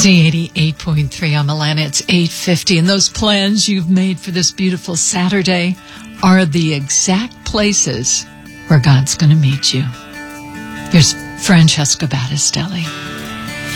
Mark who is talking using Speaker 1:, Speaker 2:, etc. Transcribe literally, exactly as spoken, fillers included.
Speaker 1: Z eighty-eight point three on Milan. It's eight fifty, and those plans you've made for this beautiful Saturday are the exact places where God's going to meet you. Here's Francesca Battistelli.